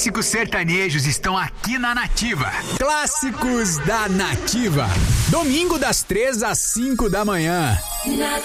clássicos sertanejos estão aqui na Nativa. Clássicos da Nativa. Domingo das 3 às 5 da manhã.